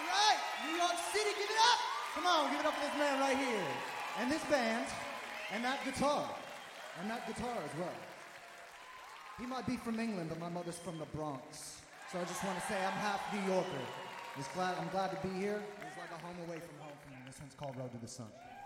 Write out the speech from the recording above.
right, New York City, give it up! Come on, give it up for this man right here. And this band, and that guitar. And that guitar as well. He might be from England, but my mother's from the Bronx. So I just want to say I'm half New Yorker. I'm glad to be here. It's like a home away from home for me. This one's called Road to the Sun.